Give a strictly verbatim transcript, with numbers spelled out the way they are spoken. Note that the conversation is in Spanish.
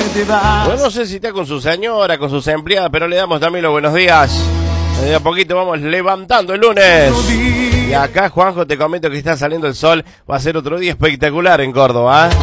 te vas. Bueno, no sé si está con su señora, con sus empleadas, pero le damos también los buenos días. De a poquito vamos levantando el lunes. Y acá, Juanjo, te comento que está saliendo el sol. Va a ser otro día espectacular en Córdoba, ¿eh?